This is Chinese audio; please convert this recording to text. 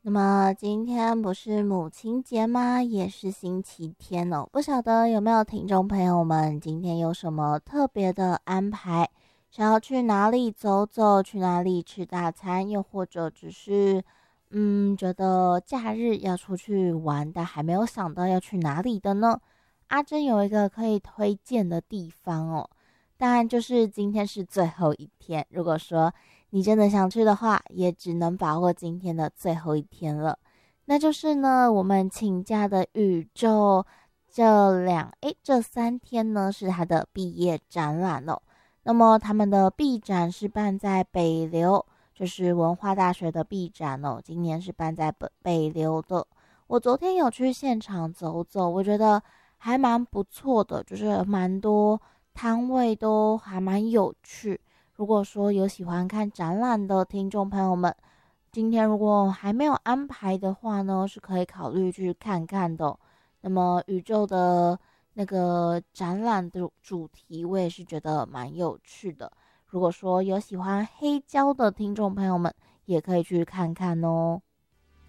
那么今天不是母亲节吗？也是星期天哦，不晓得有没有听众朋友们今天有什么特别的安排？想要去哪里走走，去哪里吃大餐，又或者只是觉得假日要出去玩，但还没有想到要去哪里的呢？阿珍有一个可以推荐的地方哦，当然就是今天是最后一天。如果说你真的想去的话，也只能把握今天的最后一天了。那就是呢，我们请假的宇宙这3天呢是他的毕业展览哦。那么他们的毕展是办在北流，就是文化大学的毕展哦。今年是办在北流的。我昨天有去现场走走，我觉得还蛮不错的，就是蛮多摊位都还蛮有趣。如果说有喜欢看展览的听众朋友们，今天如果还没有安排的话呢，是可以考虑去看看的哦。那么宇宙的那个展览的主题，我也是觉得蛮有趣的。如果说有喜欢黑胶的听众朋友们，也可以去看看哦。